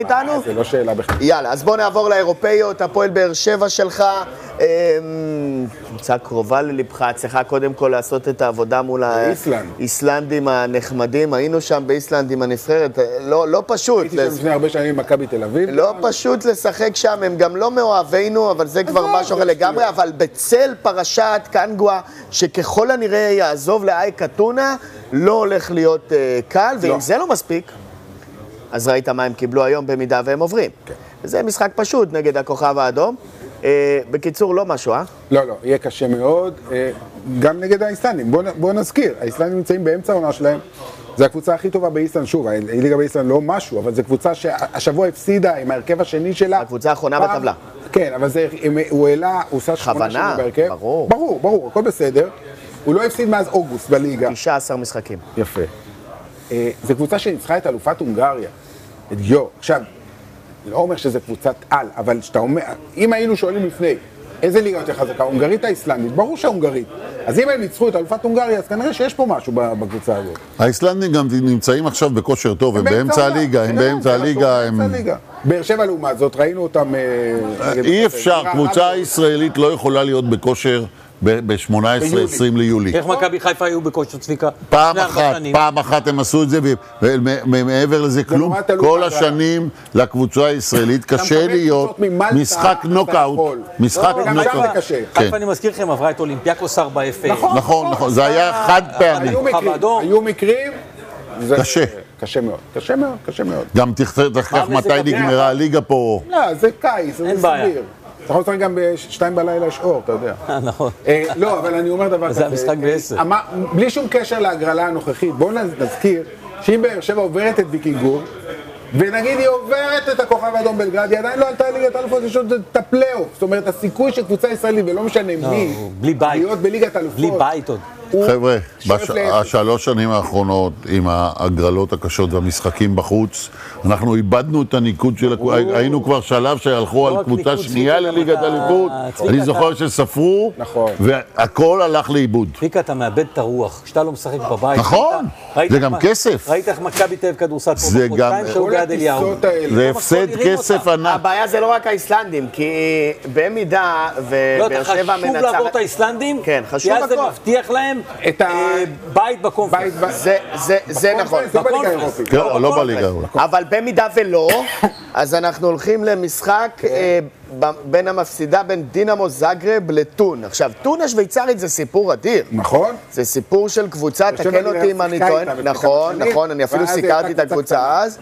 איתנו? זה לא שאלה בכלל. יאללה, אז בוא נעבור לאירופאיות, הפועל באר שבע שלך. קבוצה קרובה ללבך, צריכה קודם כל לעשות את העבודה מול האיסלנדים הנחמדים. היינו שם באיסלנד עם הנבחרת, לא פשוט. הייתי שם לפני הרבה שנים במכבי תל אביב. לא פשוט לשחק שם, הם גם לא מאוהבינו, אבל זה כבר משהו אחר לגמרי. אבל בצל פרשת קנגווה, שככל הנראה יעזוב לאייק אתונה, לא הולך להיות קל, ואם זה לא מספיק, אז ראית מה הם קיבלו היום במידה והם עוברים. וזה משחק פשוט נגד הכוכב האדום. בקיצור, לא משהו, אה? לא, יהיה קשה מאוד. גם נגד האיסלנדים. בואו נזכיר, האיסלנדים נמצאים באמצע העונה שלהם. זו הקבוצה הכי טובה באיסלנד. שוב, הליגה באיסלנד לא משהו, אבל זו קבוצה שהשבוע הפסידה עם ההרכב השני שלה. הקבוצה האחרונה בטבלה. כן, אבל הוא העלה, הוא עושה 8 שנים בהרכב. ברור, הכל בסדר. הוא לא הפסיד מאז אוגוסט בליגה. 19 משחקים. יפה. זו קבוצה שניצחה את אלופת הונגריה. את גיו. עכשיו, לא אומר שזה קבוצת על, אבל שאתה אומר, אם היינו שואלים לפני, איזה ליגה יותר חזקה? הונגרית האיסלנדית? ברור שההונגרית. אז אם הם ניצחו את אלופת הונגריה, אז כנראה שיש פה משהו בקבוצה הזאת. האיסלנדים גם נמצאים עכשיו בכושר טוב, הם באמצע הליגה, באר שבע לעומת זאת, ראינו אותם... אי אפשר, קבוצה ישראלית לא יכולה להיות בכושר ב-18-20 ליולי. איך מכבי חיפה היו בכושר, צביקה? פעם אחת הם עשו את זה, ומעבר לזה כלום, כל השנים לקבוצה הישראלית קשה להיות משחק נוקאוט. משחק נוקאוט. חיפה, אני מזכיר לכם, עברה את אולימפיאקוס 4-0. נכון, זה היה חד פעמי. היו מקרים... קשה מאוד. גם תחכך מתי נגמרה הליגה פה. לא, זה קיץ, זה סביר. אתה יכול לשחק גם ב-2 בלילה יש אור, אתה יודע. נכון. לא, אבל אני אומר דבר כזה. זה המשחק ב-10. בלי שום קשר להגרלה הנוכחית, בואו נזכיר שאם באר שבע עוברת את ויקינגור, ונגיד היא עוברת את הכוכב האדום בלגרד, היא עדיין לא עלתה ליגת האלופות, יש עוד את הפלייאוף. זאת אומרת, הסיכוי של קבוצה ישראלית, ולא משנה מי, להיות בליגת האלופות. בלי בית עוד. חבר'ה, בשלוש שנים האחרונות עם ההגרלות הקשות והמשחקים בחוץ, אנחנו איבדנו את הניקוד של היינו כבר שלב שהלכו על קבוצה שנייה לליגת האלופות. אני זוכר שספרו והכל הלך לאיבוד. צביקה, אתה מאבד את הרוח כשאתה לא משחק בבית. נכון, זה גם כסף. ראית איך מכבי תל אביב כדורסל פה בחודשיים שהוא ביד אליהו. זה הפסד כסף ענק. הבעיה זה לא רק האיסלנדים, כי במידה ובאר שבע מנצחת... חשוב לעבור את האיסלנדים, כי אז זה מבטיח להם בית בקונפרנס. זה נכון. לא בליגה. אבל במידה ולא, אז אנחנו הולכים למשחק בין המפסידה בין דינמו זאגרב לטון. עכשיו, טון השוויצרית זה סיפור אדיר. נכון. זה סיפור של קבוצה, תקן אותי אם אני טוען. נכון, אני אפילו סיקרתי את הקבוצה אז.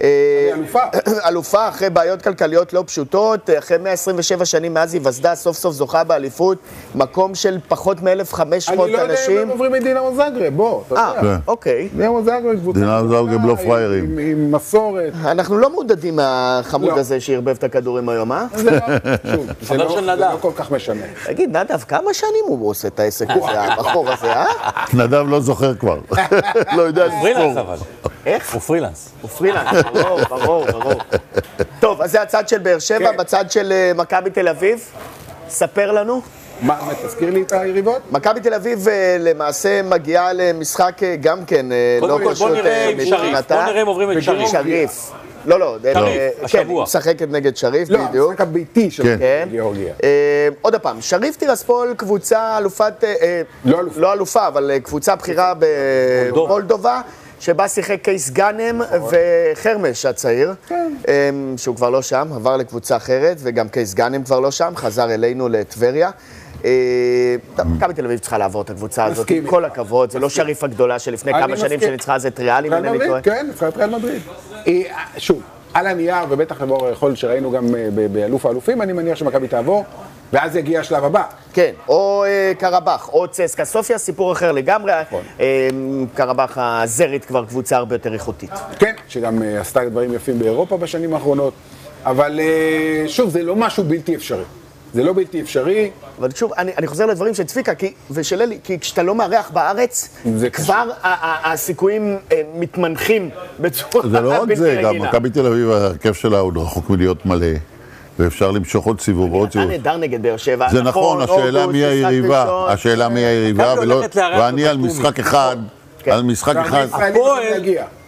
אלופה אחרי בעיות כלכליות לא פשוטות, אחרי 127 שנים מאז היווסדה, סוף סוף זוכה באליפות, מקום של פחות מ-1,500 אנשים. אני לא יודע אם הם עוברים את דינמו זאגרב, בוא, אתה יודע. אוקיי. דינמו זאגרב קבוצה. דינמו זאגרב לא פריירים. עם מסורת. אנחנו לא מודדים מהחמוד הזה שירבב את הכדורים היום, אה? זה לא כל כך משנה. תגיד, נדב, כמה שנים הוא עושה את העסק הזה, הבחור הזה, אה? נדב לא זוכר כבר. לא יודע לזכור. איך? הוא פרילנס. הוא פרילנס, ברור. טוב, אז זה הצד של באר שבע, בצד של מכבי תל אביב. ספר לנו. מה, תזכיר לי את היריבות? מכבי תל אביב למעשה מגיעה למשחק גם כן לא פשוט מבחינתה. בוא נראה אם עוברים את שריף. לא, כן, משחקת נגד שריף, בדיוק. לא, המשחק הביתי של גיאורגיה. עוד פעם, שריף טירספול, קבוצה אלופת, לא אלופה, אבל קבוצה בכירה במולדובה, שבה שיחק קייס גאנם וחרמש הצעיר, שהוא כבר לא שם, עבר לקבוצה אחרת, וגם קייס גאנם כבר לא שם, חזר אלינו לטבריה. מכבי תל אביב צריכה לעבור את הקבוצה הזאת, עם כל הכבוד, זה לא שריף הגדולה שלפני כמה שנים שניצחה אז את ריאל, אם אינני טועה. כן, ניצחה את ריאל מדריד. שוב, על הנייר, ובטח לבוא יכול שראינו גם באלוף האלופים, אני מניח שמכבי תעבור, ואז יגיע השלב הבא. כן, או קרבח, או צסקה סופיה, סיפור אחר לגמרי. קרבח הזרית כבר קבוצה הרבה יותר איכותית. כן, שגם עשתה דברים יפים באירופה בשנים האחרונות, אבל שוב, זה לא משהו בלתי אפשרי. זה לא בלתי אפשרי. אבל שוב, אני חוזר לדברים של צביקה ושל אלי, כי כשאתה לא מארח בארץ, כבר הסיכויים מתמנחים בצורה זה לא רק זה, גם מכבי תל אביב, ההרכב שלה הוא רחוק מלהיות מלא. ואפשר למשוך עוד סיבוב ועוד סיבוב. אתה נהדר נגד באר שבע. זה נכון, השאלה מי היריבה. השאלה מי היריבה, ואני על משחק אחד, על משחק אחד.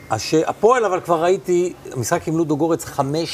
הפועל, אבל כבר ראיתי, המשחק עם לודו גורץ 5